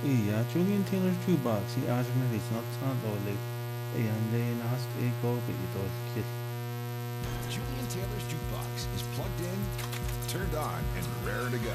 Iya, Julian Taylor's jukebox í airne is not andóla é an le nasc é ggóba i dul cill. Julian Taylor's Jukebox is plugged in, turned on, and raring to go.